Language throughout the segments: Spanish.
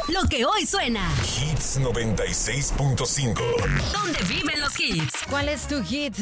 Lo que hoy suena. Hits 96.5. ¿Dónde viven los hits? ¿Cuál es tu hit?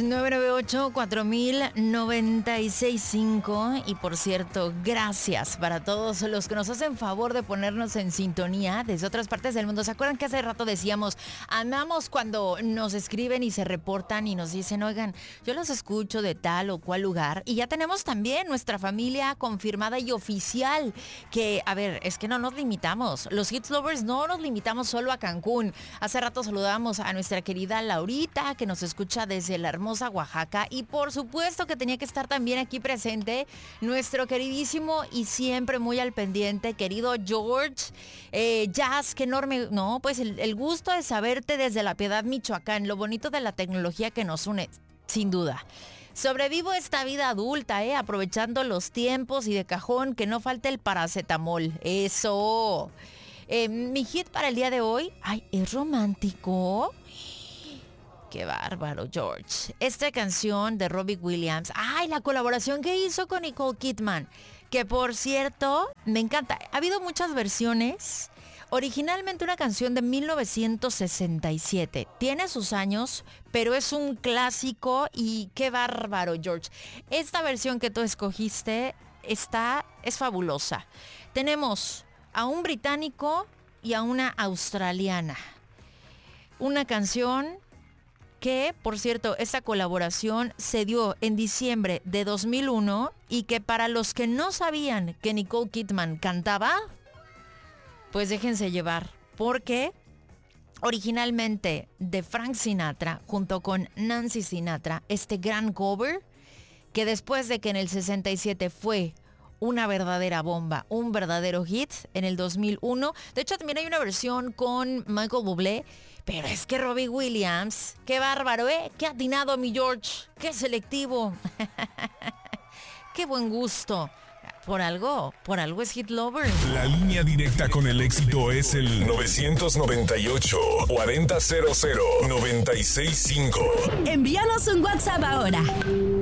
998-4000-965. Y por cierto, gracias para todos los que nos hacen favor de ponernos en sintonía desde otras partes del mundo. ¿Se acuerdan que hace rato decíamos, amamos cuando nos escriben y se reportan y nos dicen, oigan, yo los escucho de tal o cual lugar? Y ya tenemos también nuestra familia confirmada y oficial. Que, a ver, es que no nos limitamos. Los Hits Lovers no nos limitamos solo a Cancún. Hace rato saludamos a nuestra querida Laurita, que nos escucha desde la hermosa Oaxaca. Y por supuesto que tenía que estar también aquí presente nuestro queridísimo y siempre muy al pendiente, querido George. Jazz, qué enorme. No, pues el gusto de saberte desde La Piedad, Michoacán. Lo bonito de la tecnología que nos une, sin duda. Sobrevivo esta vida adulta, aprovechando los tiempos y de cajón que no falte el paracetamol. Eso. Mi hit para el día de hoy, ay, es romántico. Qué bárbaro, George. Esta canción de Robbie Williams, ay, la colaboración que hizo con Nicole Kidman, que por cierto, me encanta. Ha habido muchas versiones. Originalmente una canción de 1967. Tiene sus años, pero es un clásico y qué bárbaro, George. Esta versión que tú escogiste es fabulosa. Tenemos a un británico y a una australiana. Una canción que, por cierto, esta colaboración se dio en diciembre de 2001 y que para los que no sabían que Nicole Kidman cantaba, pues déjense llevar, porque originalmente de Frank Sinatra junto con Nancy Sinatra, este gran cover, que después de que en el 67 fue una verdadera bomba, un verdadero hit en el 2001. De hecho, también hay una versión con Michael Bublé, pero es que Robbie Williams, qué bárbaro, qué atinado, mi George, qué selectivo, qué buen gusto. Por algo es Hit Lover. La línea directa con el éxito es el 998-4000-965. Envíanos un WhatsApp ahora.